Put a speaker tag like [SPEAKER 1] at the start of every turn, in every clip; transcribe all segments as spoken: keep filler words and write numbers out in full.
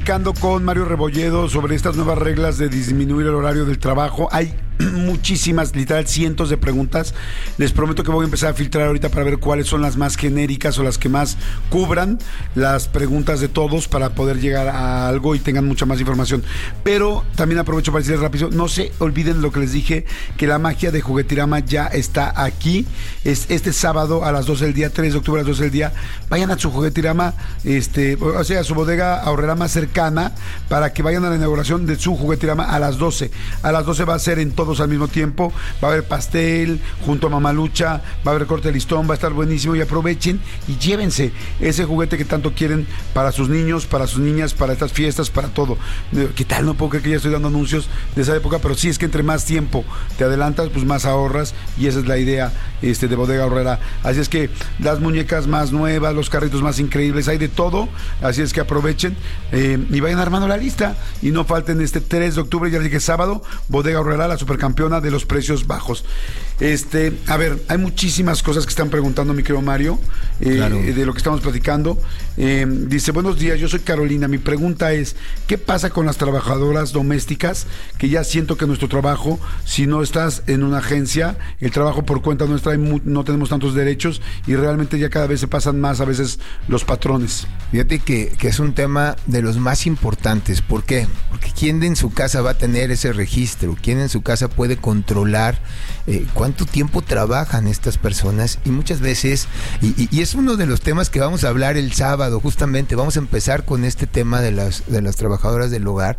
[SPEAKER 1] Con Mario Rebolledo sobre estas nuevas reglas de disminuir el horario del trabajo. Hay muchísimas, literal cientos de preguntas. Les prometo que voy a empezar a filtrar ahorita para ver cuáles son las más genéricas o las que más cubran las preguntas de todos para poder llegar a algo y tengan mucha más información. Pero también aprovecho para decirles rápido, no se olviden lo que les dije, que la magia de Juguetirama ya está aquí. Es este sábado a las doce del día, tres de octubre a las doce del día. Vayan a su Juguetirama, este, o sea, a su bodega ahorrera más cercana, para que vayan a la inauguración de su Juguetirama a las doce. A las doce va a ser en todos al mismo tiempo, va a haber pastel junto a Mamalucha, va a haber corte de listón, va a estar buenísimo, y aprovechen y llévense ese juguete que tanto quieren para sus niños, para sus niñas, para estas fiestas, para todo. ¿Qué tal? No puedo creer que ya estoy dando anuncios de esa época, pero sí, es que entre más tiempo te adelantas, pues más ahorras, y esa es la idea este, de Bodega Aurrera. Así es que las muñecas más nuevas, los carritos más increíbles, hay de todo, así es que aprovechen eh, y vayan armando la lista, y no falten este tres de octubre, ya les dije, sábado, Bodega Aurrera, la supercampeona de los precios bajos. Este, a ver, hay muchísimas cosas que están preguntando, mi querido Mario, eh, claro. de lo que estamos platicando. Eh, dice, buenos días, yo soy Carolina, mi pregunta es, ¿qué pasa con las trabajadoras domésticas? Que ya siento que nuestro trabajo, si no estás en una agencia, el trabajo por cuenta nuestra, no tenemos tantos derechos, y realmente ya cada vez se pasan más a veces los patrones.
[SPEAKER 2] Fíjate que, que es un tema de los más importantes. ¿Por qué? Porque ¿quién en su casa va a tener ese registro? ¿Quién en su casa puede controlar eh, cuánto tiempo trabajan estas personas? Y muchas veces, y, y, y es uno de los temas que vamos a hablar el sábado, justamente vamos a empezar con este tema de las, de las trabajadoras del hogar.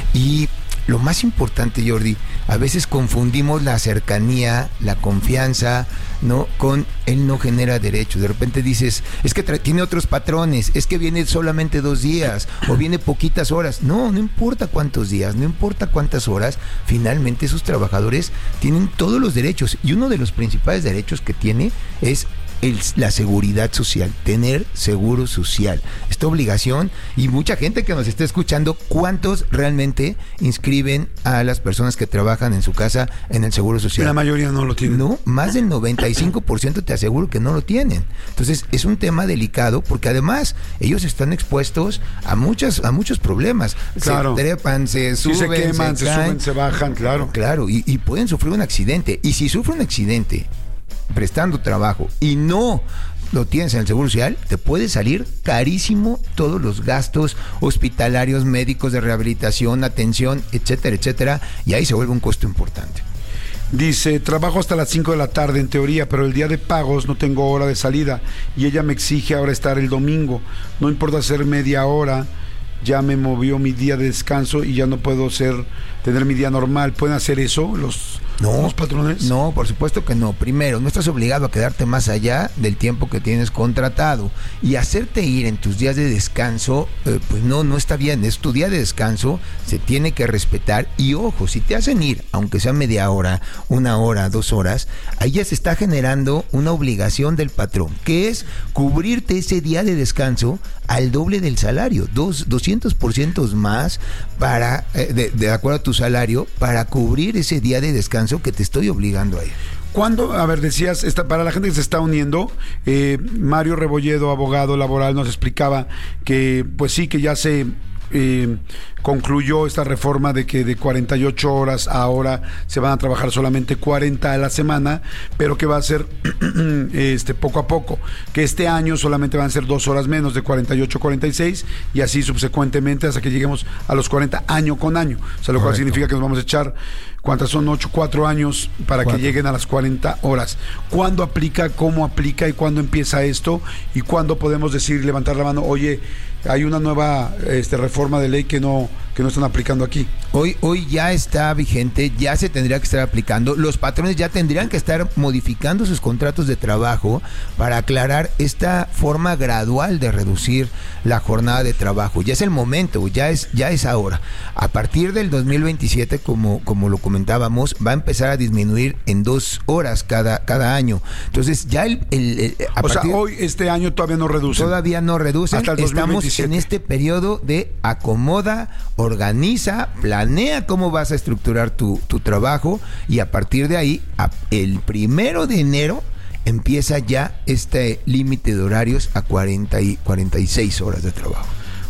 [SPEAKER 2] Y lo más importante, Jordi, a veces confundimos la cercanía, la confianza, ¿no? Con él no genera derechos. De repente dices, es que tra- tiene otros patrones, es que viene solamente dos días o viene poquitas horas. No, no importa cuántos días, no importa cuántas horas, finalmente esos trabajadores tienen todos los derechos, y uno de los principales derechos que tiene es El, la seguridad social, tener seguro social, esta obligación. Y mucha gente que nos está escuchando, ¿cuántos realmente inscriben a las personas que trabajan en su casa en el seguro social?
[SPEAKER 1] La mayoría no lo tienen.
[SPEAKER 2] No, más del noventa y cinco por ciento te aseguro que no lo tienen. Entonces es un tema delicado, porque además ellos están expuestos a muchas a muchos problemas.
[SPEAKER 1] Claro.
[SPEAKER 2] Se trepan, se suben,
[SPEAKER 1] sí, se queman, se,
[SPEAKER 2] se
[SPEAKER 1] caen, suben, se bajan, claro.
[SPEAKER 2] Claro, y, y pueden sufrir un accidente. Y si sufre un accidente prestando trabajo y no lo tienes en el seguro social, te puede salir carísimo todos los gastos hospitalarios, médicos, de rehabilitación, atención, etcétera, etcétera, y ahí se vuelve un costo importante.
[SPEAKER 1] Dice, trabajo hasta las cinco de la tarde en teoría, pero el día de pagos no tengo hora de salida, y ella me exige ahora estar el domingo. No importa hacer media hora, ya me movió mi día de descanso y ya no puedo ser tener mi día normal. ¿Pueden hacer eso los,
[SPEAKER 2] no,
[SPEAKER 1] los patrones?
[SPEAKER 2] No, por supuesto que no. Primero, no estás obligado a quedarte más allá del tiempo que tienes contratado, y hacerte ir en tus días de descanso, eh, pues no, no está bien. Es tu día de descanso, se tiene que respetar. Y ojo, si te hacen ir, aunque sea media hora, una hora, dos horas, ahí ya se está generando una obligación del patrón, que es cubrirte ese día de descanso al doble del salario, dos, doscientos por ciento más para, eh, de, de acuerdo a tu salario, para cubrir ese día de descanso que te estoy obligando a ir.
[SPEAKER 1] ¿Cuándo? A ver, decías, esta, para la gente que se está uniendo, eh, Mario Rebolledo, abogado laboral, nos explicaba que, pues sí, que ya se eh, concluyó esta reforma de que de cuarenta y ocho horas ahora se van a trabajar solamente cuarenta a la semana, pero que va a ser este poco a poco, que este año solamente van a ser dos horas menos, de cuarenta y ocho a cuarenta y seis, y así subsecuentemente hasta que lleguemos a los cuarenta año con año. O sea, lo Correcto. Cual significa que nos vamos a echar, ¿cuántas son? ocho, cuatro años para cuatro. Que lleguen a las cuarenta horas. ¿Cuándo aplica? ¿Cómo aplica? ¿Y cuándo empieza esto? ¿Y cuándo podemos decir, levantar la mano, oye, hay una nueva este, reforma de ley que no, que no están aplicando aquí?
[SPEAKER 2] Hoy, hoy ya está vigente, ya se tendría que estar aplicando. Los patrones ya tendrían que estar modificando sus contratos de trabajo para aclarar esta forma gradual de reducir la jornada de trabajo. Ya es el momento, ya es, ya es ahora. A partir del dos mil veintisiete, como, como lo comentábamos, va a empezar a disminuir en dos horas cada, cada año. Entonces ya el... el, el a
[SPEAKER 1] o
[SPEAKER 2] partir,
[SPEAKER 1] sea, hoy, este año todavía no reducen.
[SPEAKER 2] Todavía no reducen.
[SPEAKER 1] Hasta el dos mil veintisiete.
[SPEAKER 2] Estamos en este periodo de acomoda, organiza, planea cómo vas a estructurar tu, tu trabajo, y a partir de ahí, a, el primero de enero, empieza ya este límite de horarios a cuarenta y cuarenta y seis horas de trabajo.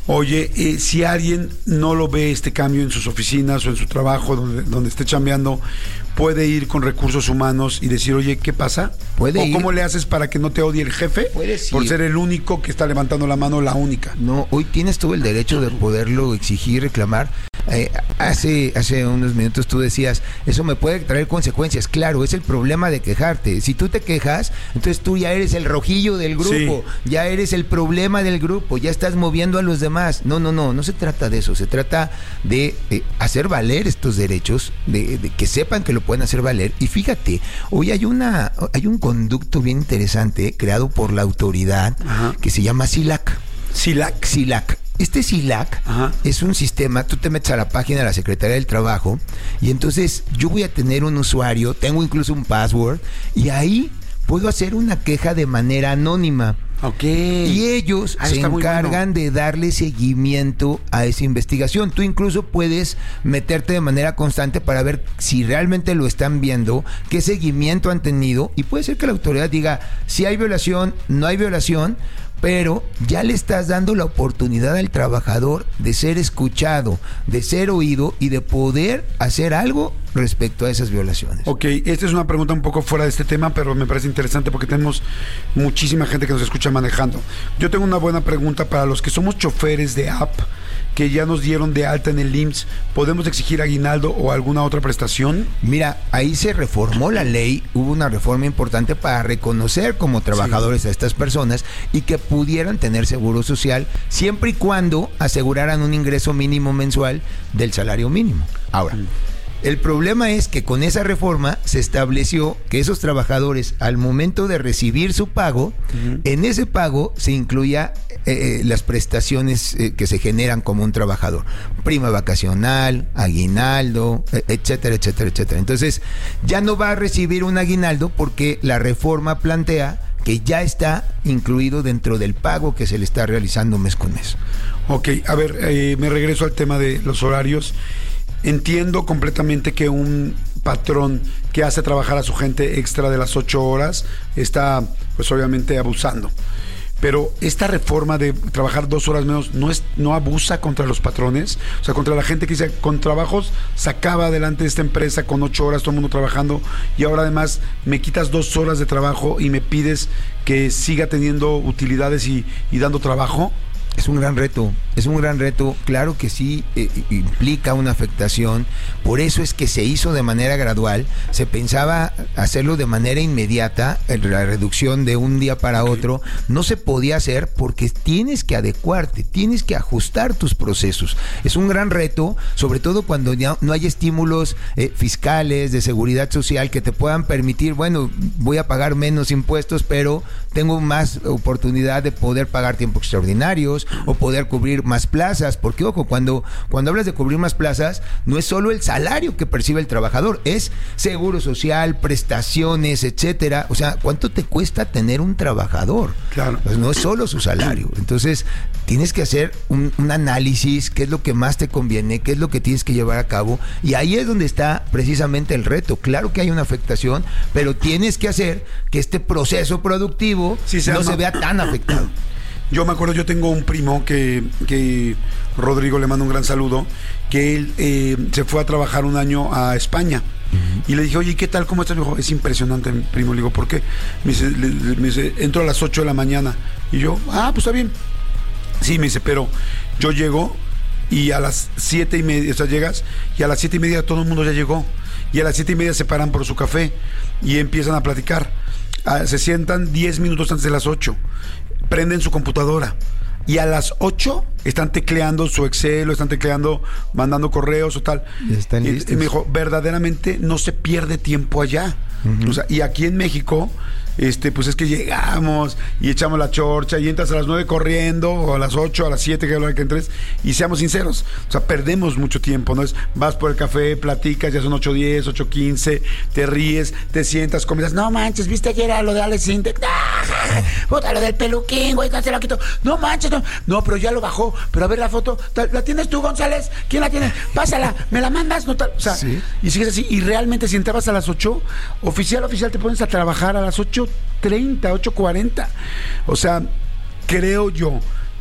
[SPEAKER 1] Oye, eh, si alguien no lo ve este cambio en sus oficinas o en su trabajo, donde, donde esté chambeando, ¿puede ir con recursos humanos y decir, oye, ¿qué pasa?
[SPEAKER 2] ¿Puede
[SPEAKER 1] ¿O
[SPEAKER 2] ir?
[SPEAKER 1] cómo le haces para que no te odie el jefe?
[SPEAKER 2] Puedes
[SPEAKER 1] por
[SPEAKER 2] ir.
[SPEAKER 1] ser el único que está levantando la mano, la única.
[SPEAKER 2] No, hoy tienes todo el derecho de poderlo exigir, reclamar. Eh, hace, hace unos minutos tú decías, eso me puede traer consecuencias. Claro, es el problema de quejarte. Si tú te quejas, entonces tú ya eres el rojillo del grupo, sí. ya eres el problema del grupo, ya estás moviendo a los demás. No, no, no, no se trata de eso. Se trata de eh, hacer valer estos derechos, de, de que sepan que lo pueden hacer valer. Y fíjate, hoy hay una hay un conducto bien interesante creado por la autoridad. Ajá. Que se llama SILAC.
[SPEAKER 1] SILAC.
[SPEAKER 2] SILAC. Este SILAC Ajá. es un sistema, tú te metes a la página de la Secretaría del Trabajo y entonces yo voy a tener un usuario, tengo incluso un password y ahí puedo hacer una queja de manera anónima.
[SPEAKER 1] Okay.
[SPEAKER 2] Y ellos ah, se encargan bueno. de darle seguimiento a esa investigación. Tú incluso puedes meterte de manera constante para ver si realmente lo están viendo, qué seguimiento han tenido, y puede ser que la autoridad diga si hay violación, no hay violación, pero ya le estás dando la oportunidad al trabajador de ser escuchado, de ser oído y de poder hacer algo respecto a esas violaciones.
[SPEAKER 1] Ok, esta es una pregunta un poco fuera de este tema, pero me parece interesante porque tenemos muchísima gente que nos escucha manejando. Yo tengo una buena pregunta para los que somos choferes de app, que ya nos dieron de alta en el I M S S. ¿Podemos exigir aguinaldo o alguna otra prestación?
[SPEAKER 2] Mira, ahí se reformó la ley, hubo una reforma importante para reconocer como trabajadores sí. a estas personas y que pudieran tener seguro social siempre y cuando aseguraran un ingreso mínimo mensual del salario mínimo. Ahora, mm. el problema es que con esa reforma se estableció que esos trabajadores, al momento de recibir su pago, uh-huh. en ese pago se incluía eh, las prestaciones eh, que se generan como un trabajador. Prima vacacional, aguinaldo, etcétera, etcétera, etcétera. Entonces, ya no va a recibir un aguinaldo porque la reforma plantea que ya está incluido dentro del pago que se le está realizando mes con mes.
[SPEAKER 1] Ok, a ver, eh, me regreso al tema de los horarios. Entiendo completamente que un patrón que hace trabajar a su gente extra de las ocho horas está, pues obviamente, abusando. Pero esta reforma de trabajar dos horas menos no es no abusa contra los patrones, o sea, contra la gente que dice, con trabajos sacaba adelante esta empresa con ocho horas, todo el mundo trabajando, y ahora además me quitas dos horas de trabajo y me pides que siga teniendo utilidades y, y dando trabajo.
[SPEAKER 2] Es un gran reto, es un gran reto, claro que sí, eh, implica una afectación, por eso es que se hizo de manera gradual, se pensaba hacerlo de manera inmediata, la reducción de un día para otro, no se podía hacer porque tienes que adecuarte, tienes que ajustar tus procesos, es un gran reto, sobre todo cuando ya no hay estímulos eh, fiscales, de seguridad social que te puedan permitir, bueno, voy a pagar menos impuestos, pero tengo más oportunidad de poder pagar tiempos extraordinarios, o poder cubrir más plazas, porque ojo, cuando, cuando hablas de cubrir más plazas, no es solo el salario que percibe el trabajador, es seguro social, prestaciones, etcétera. O sea, ¿cuánto te cuesta tener un trabajador?
[SPEAKER 1] Claro.
[SPEAKER 2] Pues no es solo su salario. Entonces, tienes que hacer un, un análisis, qué es lo que más te conviene, qué es lo que tienes que llevar a cabo, y ahí es donde está precisamente el reto. Claro que hay una afectación, pero tienes que hacer que este proceso productivo sí se no ama. se vea tan afectado.
[SPEAKER 1] Yo me acuerdo, yo tengo un primo que, que Rodrigo, le mando un gran saludo, que él eh, se fue a trabajar un año a España. Uh-huh. Y le dije, oye, ¿qué tal? ¿Cómo estás? Me dijo, es impresionante, primo. Le digo, ¿por qué? Me dice, le, me dice, entro a las ocho de la mañana. Y yo, ah, pues está bien. Sí, me dice, pero yo llego y a las siete y media, o sea, llegas y a las siete y media todo el mundo ya llegó. Y a las siete y media se paran por su café y empiezan a platicar. Ah, se sientan diez minutos antes de las ocho. Prenden su computadora y a las ocho están tecleando su Excel o están tecleando, mandando correos o tal.
[SPEAKER 2] Están
[SPEAKER 1] y,
[SPEAKER 2] listos.
[SPEAKER 1] y me dijo, verdaderamente no se pierde tiempo allá. Uh-huh. O sea, y aquí en México, este, pues es que llegamos y echamos la chorcha y entras a las nueve corriendo, o a las ocho, a las siete, que es la hora que entres, y seamos sinceros, o sea, perdemos mucho tiempo, ¿no? Es, vas por el café, platicas, ya son ocho diez, ocho quince, te ríes, te sientas, comienzas, no manches, ¿viste ayer a lo de Alex Intec? ¡Ah! Puta, lo del peluquín, güey, no se lo quito. No manches, no, no, pero ya lo bajó, pero a ver la foto, ¿la tienes tú, González? ¿Quién la tiene? Pásala, ¿me la mandas? No, tal, o sea, ¿sí? Y sigues así, y realmente si entrabas a las ocho, oficial, oficial, te pones a trabajar a las ocho treinta, ocho cuarenta. O sea, creo yo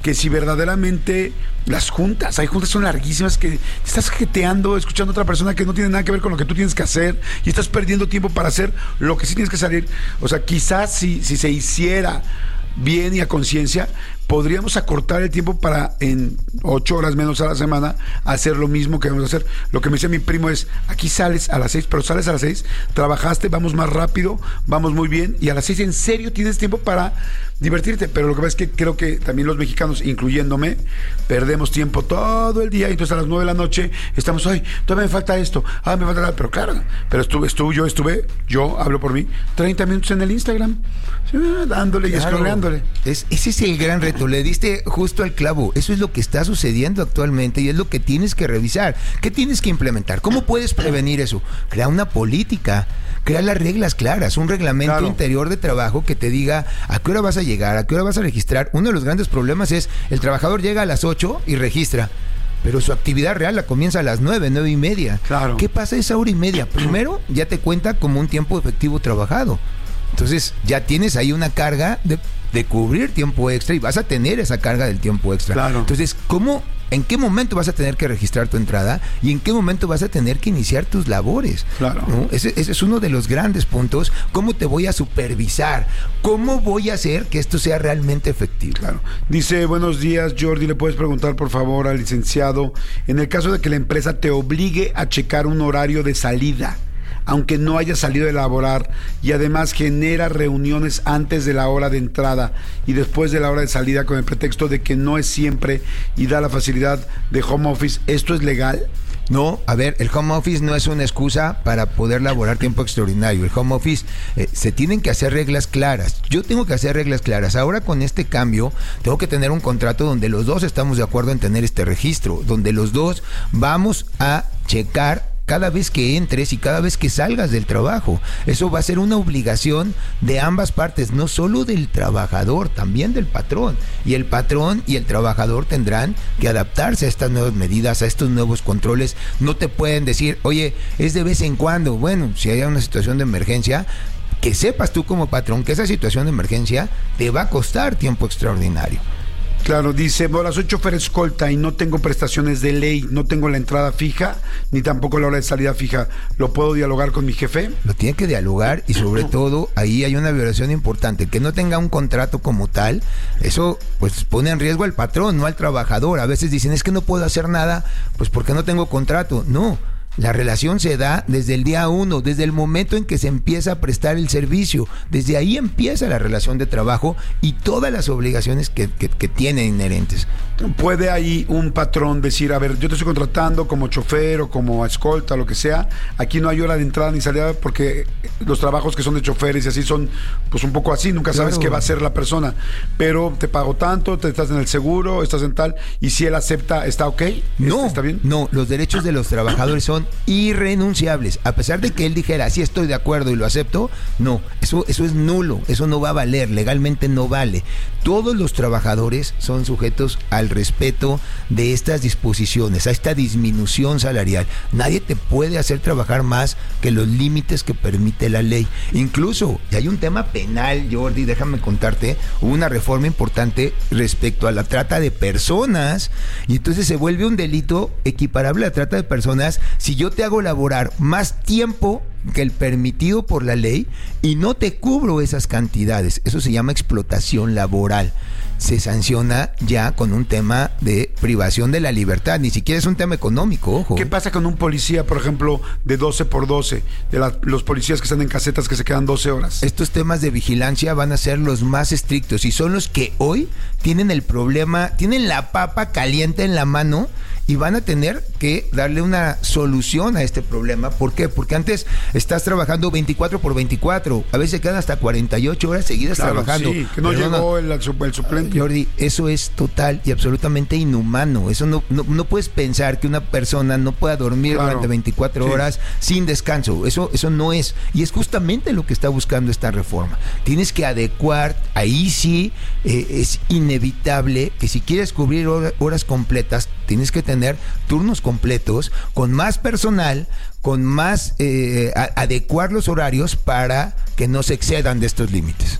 [SPEAKER 1] que si verdaderamente las juntas, hay juntas que son larguísimas, que te estás jeteando, escuchando a otra persona que no tiene nada que ver con lo que tú tienes que hacer y estás perdiendo tiempo para hacer lo que sí tienes que salir. O sea, quizás si, si se hiciera bien y a conciencia, podríamos acortar el tiempo para en ocho horas menos a la semana hacer lo mismo que debemos hacer. Lo que me decía mi primo es, aquí sales a las seis, pero sales a las seis, trabajaste, vamos más rápido, vamos muy bien, y a las seis en serio tienes tiempo para divertirte. Pero lo que pasa es que creo que también los mexicanos, incluyéndome, perdemos tiempo todo el día, y entonces a las nueve de la noche estamos, ay, todavía me falta esto, ah, me falta nada, pero claro, pero estuve, estuve, yo estuve, yo hablo por mí, treinta minutos en el Instagram, dándole claro. y escroleándole.
[SPEAKER 2] Es, ese es el gran reto. Le diste justo al clavo. Eso es lo que está sucediendo actualmente y es lo que tienes que revisar. ¿Qué tienes que implementar? ¿Cómo puedes prevenir eso? Crea una política, crea las reglas claras, un reglamento claro. interior de trabajo que te diga a qué hora vas a llegar, a qué hora vas a registrar. Uno de los grandes problemas es el trabajador llega a las ocho y registra, pero su actividad real la comienza a las nueve, nueve y media.
[SPEAKER 1] Claro.
[SPEAKER 2] ¿Qué pasa esa hora y media? Primero, ya te cuenta como un tiempo efectivo trabajado. Entonces, ya tienes ahí una carga de, de cubrir tiempo extra y vas a tener esa carga del tiempo extra.
[SPEAKER 1] Claro.
[SPEAKER 2] Entonces, ¿cómo, en qué momento vas a tener que registrar tu entrada y en qué momento vas a tener que iniciar tus labores?
[SPEAKER 1] Claro.
[SPEAKER 2] ¿No? Ese, ese es uno de los grandes puntos. ¿Cómo te voy a supervisar? ¿Cómo voy a hacer que esto sea realmente efectivo?
[SPEAKER 1] Claro. Dice, buenos días, Jordi, ¿le puedes preguntar, por favor, al licenciado, en el caso de que la empresa te obligue a checar un horario de salida, aunque no haya salido de laborar, y además genera reuniones antes de la hora de entrada y después de la hora de salida con el pretexto de que no es siempre y da la facilidad de home office, ¿esto es legal?
[SPEAKER 2] No, a ver, el home office no es una excusa para poder laborar tiempo extraordinario. El home office, eh, se tienen que hacer reglas claras. Yo tengo que hacer reglas claras. Ahora con este cambio, tengo que tener un contrato donde los dos estamos de acuerdo en tener este registro, donde los dos vamos a checar cada vez que entres y cada vez que salgas del trabajo. Eso va a ser una obligación de ambas partes, no solo del trabajador, también del patrón. Y el patrón y el trabajador tendrán que adaptarse a estas nuevas medidas, a estos nuevos controles. No te pueden decir, oye, es de vez en cuando. Bueno, si hay una situación de emergencia, que sepas tú como patrón que esa situación de emergencia te va a costar tiempo extraordinario.
[SPEAKER 1] Claro, dice, ahora soy chofer escolta y no tengo prestaciones de ley, no tengo la entrada fija, ni tampoco la hora de salida fija. ¿Lo puedo dialogar con mi jefe?
[SPEAKER 2] Lo tiene que dialogar y sobre todo ahí hay una violación importante. Que no tenga un contrato como tal, eso pues pone en riesgo al patrón, no al trabajador. A veces dicen, es que no puedo hacer nada, pues porque no tengo contrato. No. La relación se da desde el día uno, desde el momento en que se empieza a prestar el servicio. Desde ahí empieza la relación de trabajo y todas las obligaciones que, que, que tiene inherentes.
[SPEAKER 1] ¿Puede ahí un patrón decir, a ver, yo te estoy contratando como chofer o como escolta, lo que sea, aquí no hay hora de entrada ni salida porque los trabajos que son de choferes y así son pues un poco así, nunca sabes claro. qué va a hacer la persona, pero te pago tanto, te estás en el seguro, estás en tal, y si él acepta, ¿está ok?
[SPEAKER 2] No,
[SPEAKER 1] ¿Está bien?
[SPEAKER 2] No, los derechos de los trabajadores son irrenunciables. A pesar de que él dijera, sí estoy de acuerdo y lo acepto, no, eso, eso es nulo, eso no va a valer, legalmente no vale. Todos los trabajadores son sujetos al respeto de estas disposiciones, a esta disminución salarial. Nadie te puede hacer trabajar más que los límites que permite la ley. Incluso, y hay un tema penal, Jordi, déjame contarte, hubo una reforma importante respecto a la trata de personas, y entonces se vuelve un delito equiparable a la trata de personas si yo te hago laborar más tiempo que el permitido por la ley y no te cubro esas cantidades. Eso se llama explotación laboral. Se sanciona ya con un tema de privación de la libertad, ni siquiera es un tema económico, ojo.
[SPEAKER 1] ¿Qué pasa con un policía, por ejemplo, de doce por doce, de la, los policías que están en casetas que se quedan doce horas?
[SPEAKER 2] Estos temas de vigilancia van a ser los más estrictos y son los que hoy tienen el problema, tienen la papa caliente en la mano y van a tener que darle una solución a este problema. ¿Por qué? Porque antes estás trabajando veinticuatro por veinticuatro, a veces quedan hasta cuarenta y ocho horas seguidas claro, trabajando.
[SPEAKER 1] Sí, que no Pero llegó no, el, el suplente.
[SPEAKER 2] Jordi, eso es total y absolutamente inhumano. Eso no, no, no puedes pensar que una persona no pueda dormir claro, durante veinticuatro sí. horas sin descanso. Eso, eso no es. Y es justamente lo que está buscando esta reforma. Tienes que adecuar, ahí sí eh, es inevitable que si quieres cubrir horas, horas completas, tienes que tener turnos completos, con más personal, con más eh, a, adecuar los horarios para que no se excedan de estos límites.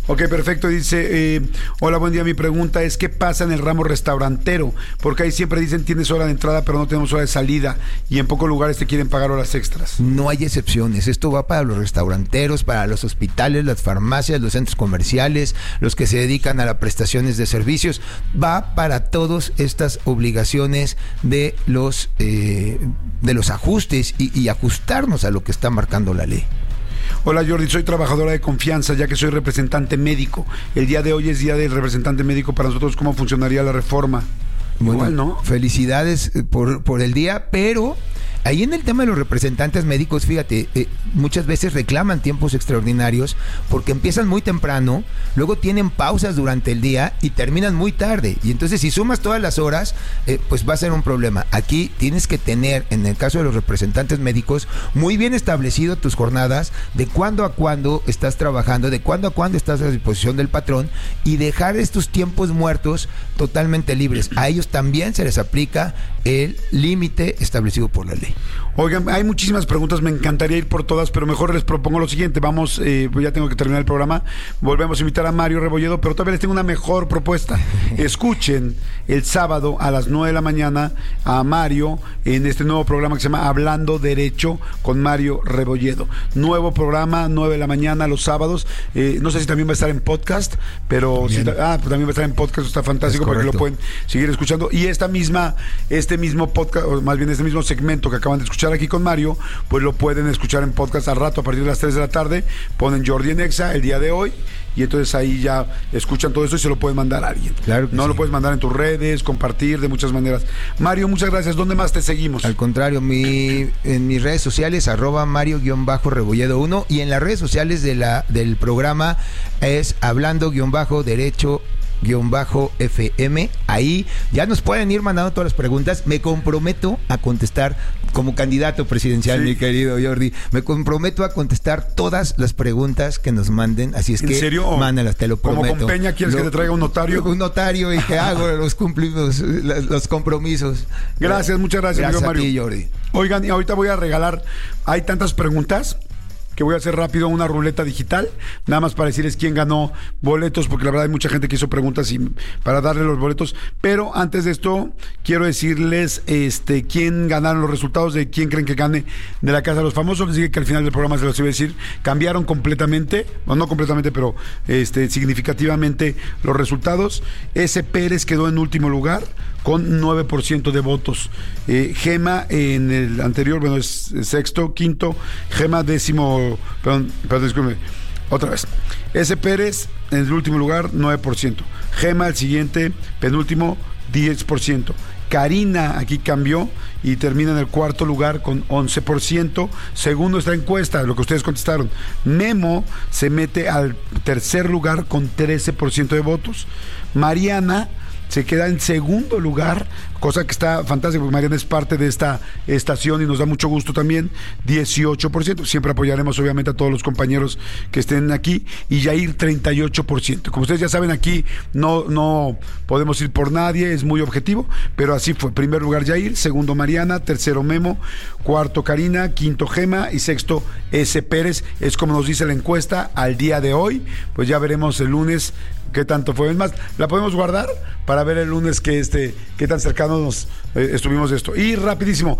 [SPEAKER 1] Ok, perfecto. Dice, eh, hola, buen día. Mi pregunta es, ¿qué pasa en el ramo restaurantero? Porque ahí siempre dicen, tienes hora de entrada, pero no tenemos hora de salida. Y en pocos lugares te quieren pagar horas extras.
[SPEAKER 2] No hay excepciones. Esto va para los restauranteros, para los hospitales, las farmacias, los centros comerciales, los que se dedican a las prestaciones de servicios. Va para todas estas obligaciones de los, eh, de los ajustes y, y ajustarnos a lo que está marcando la ley.
[SPEAKER 1] Hola Jordi, soy trabajadora de confianza ya que soy representante médico. El día de hoy es día del representante médico. Para nosotros, ¿cómo funcionaría la reforma?
[SPEAKER 2] Bueno,
[SPEAKER 1] igual, ¿no?
[SPEAKER 2] Felicidades por, por el día, pero ahí en el tema de los representantes médicos, fíjate, eh, muchas veces reclaman tiempos extraordinarios porque empiezan muy temprano, luego tienen pausas durante el día y terminan muy tarde. Y entonces si sumas todas las horas, eh, pues va a ser un problema. Aquí tienes que tener, en el caso de los representantes médicos, muy bien establecido tus jornadas, de cuándo a cuándo estás trabajando, de cuándo a cuándo estás a disposición del patrón y dejar estos tiempos muertos totalmente libres. A ellos también se les aplica el límite establecido por la ley.
[SPEAKER 1] Oigan, hay muchísimas preguntas, me encantaría ir por todas, pero mejor les propongo lo siguiente. Vamos, eh, ya tengo que terminar el programa. Volvemos a invitar a Mario Rebolledo, pero todavía les tengo una mejor propuesta. Escuchen el sábado a las nueve de la mañana a Mario en este nuevo programa que se llama Hablando Derecho con Mario Rebolledo. Nuevo programa, nueve de la mañana los sábados. Eh, no sé si también va a estar en podcast, pero si, ah, pues también va a estar en podcast, está fantástico porque lo pueden seguir escuchando. Y esta misma, este mismo podcast, o más bien este mismo segmento que acaban de escuchar aquí con Mario, pues lo pueden escuchar en podcast al rato a partir de las tres de la tarde. Ponen Jordi en Exa el día de hoy y entonces ahí ya escuchan todo eso y se lo pueden mandar a alguien. Claro que no sí. Lo puedes mandar en tus redes, compartir de muchas maneras. Mario, muchas gracias. ¿Dónde más te seguimos?
[SPEAKER 2] Al contrario, mi, en mis redes sociales, arroba Mario-Rebolledo uno, y en las redes sociales de la, del programa es Hablando-Derecho guión bajo F M. Ahí ya nos pueden ir mandando todas las preguntas. Me comprometo a contestar como candidato presidencial, sí. Mi querido Jordi. Me comprometo a contestar todas las preguntas que nos manden. Así es
[SPEAKER 1] ¿En
[SPEAKER 2] que
[SPEAKER 1] serio?
[SPEAKER 2] mándalas, te lo prometo.
[SPEAKER 1] ¿Como con Peña quieres lo, que te traiga un notario?
[SPEAKER 2] Un notario y que hago los cumplimos, los, los compromisos.
[SPEAKER 1] Gracias, muchas gracias,
[SPEAKER 2] gracias
[SPEAKER 1] amigo
[SPEAKER 2] a
[SPEAKER 1] Mario.
[SPEAKER 2] ti, Jordi.
[SPEAKER 1] Oigan, y ahorita voy a regalar, hay tantas preguntas que voy a hacer rápido una ruleta digital, nada más para decirles quién ganó boletos, porque la verdad hay mucha gente que hizo preguntas y para darle los boletos, pero antes de esto quiero decirles este quién ganaron los resultados de quién creen que gane de la Casa de los Famosos. Les dije que al final del programa se los iba a decir, cambiaron completamente, bueno, no completamente, pero este significativamente los resultados. S. Pérez quedó en último lugar con nueve por ciento de votos. Eh, Gema en el anterior, bueno, es sexto, quinto, Gema décimo, perdón, perdón, disculpe, otra vez. S. Pérez en el último lugar, nueve por ciento. Gema, el siguiente, penúltimo, diez por ciento. Karina aquí cambió y termina en el cuarto lugar con once por ciento. Segundo esta encuesta, lo que ustedes contestaron. Memo se mete al tercer lugar con trece por ciento de votos. Mariana se queda en segundo lugar, cosa que está fantástica porque Mariana es parte de esta estación y nos da mucho gusto también, dieciocho por ciento. Siempre apoyaremos obviamente a todos los compañeros que estén aquí. Y Yair, treinta y ocho por ciento. Como ustedes ya saben, aquí no, no podemos ir por nadie, es muy objetivo, pero así fue. Primer lugar Yair, segundo Mariana, tercero Memo, cuarto Karina, quinto Gema y sexto S. Pérez. Es como nos dice la encuesta al día de hoy. Pues ya veremos el lunes qué tanto fue. Es más, la podemos guardar para ver el lunes que este, qué tan cercanos nos eh, estuvimos de esto. Y rapidísimo,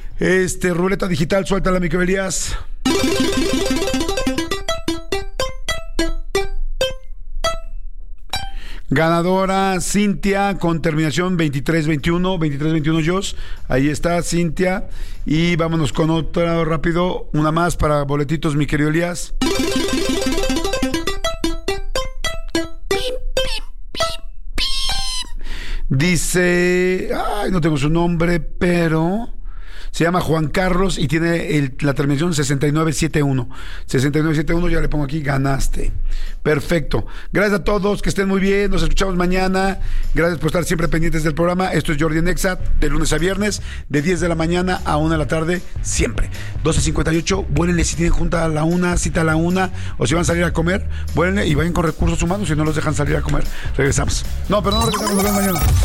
[SPEAKER 1] este ruleta digital, suéltala, mi querido Elías. Ganadora Cintia con terminación veintitrés veintiuno, veintitrés veintiuno Jos. Ahí está Cintia. Y vámonos con otra rápido, una más para boletitos, mi querido Elías. Dice, ay, no tengo su nombre, pero se llama Juan Carlos y tiene el, la terminación sesenta y nueve setenta y uno. sesenta y nueve setenta y uno, ya le pongo aquí, ganaste. Perfecto. Gracias a todos, que estén muy bien. Nos escuchamos mañana. Gracias por estar siempre pendientes del programa. Esto es Jordi en Exa, de lunes a viernes, de diez de la mañana a una de la tarde, siempre. doce cincuenta y ocho, vuélenle si tienen junta a la una, cita a la una, o si van a salir a comer, vuélenle y vayan con recursos humanos si no los dejan salir a comer. Regresamos. No, perdón, regresamos, nos vemos mañana.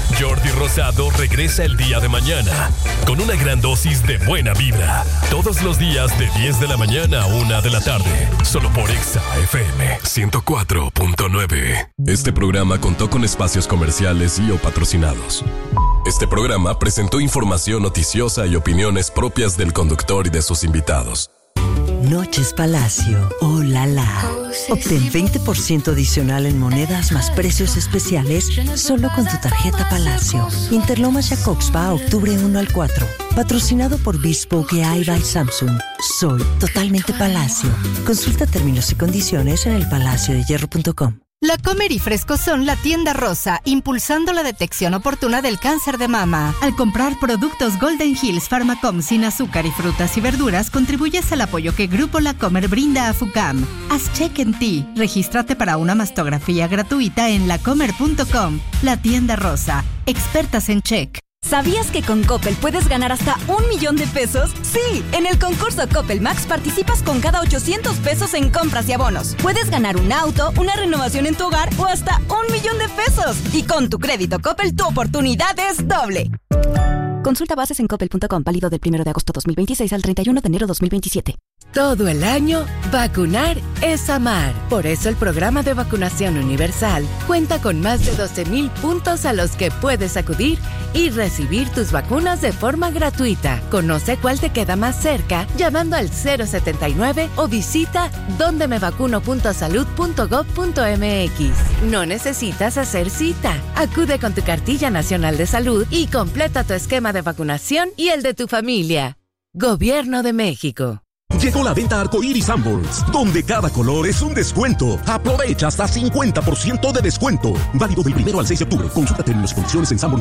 [SPEAKER 3] Jordi Rosado regresa el día de mañana con una gran dosis de buena vibra. Todos los días de diez de la mañana a una de la tarde. Solo por Exa F M ciento cuatro punto nueve. Este programa contó con espacios comerciales y o patrocinados. Este programa presentó información noticiosa y opiniones propias del conductor y de sus invitados.
[SPEAKER 4] Noches Palacio, oh la la. Obtén veinte por ciento adicional en monedas más precios especiales solo con tu tarjeta Palacio. Interlomas Jacobspa, octubre uno al cuatro. Patrocinado por Bespoke A I by Samsung. Soy totalmente Palacio. Consulta términos y condiciones en el palacio de hierro punto com.
[SPEAKER 5] La Comer y Fresco son la tienda rosa, impulsando la detección oportuna del cáncer de mama. Al comprar productos Golden Hills Pharmacom sin azúcar y frutas y verduras, contribuyes al apoyo que Grupo La Comer brinda a FUCAM. Haz check en ti. Regístrate para una mastografía gratuita en lacomer punto com. La tienda rosa. Expertas en check.
[SPEAKER 6] ¿Sabías que con Coppel puedes ganar hasta un millón de pesos? Sí, en el concurso Coppel Max participas con cada ochocientos pesos en compras y abonos. Puedes ganar un auto, una renovación en tu hogar o hasta un millón de pesos. Y con tu crédito Coppel, tu oportunidad es doble. Consulta bases en coppel punto com, válido del primero de agosto dos mil veintiséis al treinta y uno de enero dos mil veintisiete.
[SPEAKER 7] Todo el año, vacunar es amar. Por eso el programa de vacunación universal cuenta con más de doce mil puntos a los que puedes acudir y recibir tus vacunas de forma gratuita. Conoce cuál te queda más cerca llamando al cero setenta y nueve o visita donde me vacuno punto salud punto gob punto mx. No necesitas hacer cita. Acude con tu cartilla nacional de salud y completa tu esquema de vacunación y el de tu familia. Gobierno de México.
[SPEAKER 8] Llegó la venta Arcoíris Sanborns, donde cada color es un descuento. Aprovecha hasta cincuenta por ciento de descuento. Válido del primero al seis de octubre. Consulta términos y condiciones en sanborns